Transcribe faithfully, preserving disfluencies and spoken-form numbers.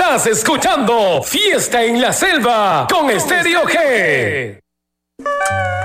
Estás escuchando Fiesta en la Selva con Estéreo G.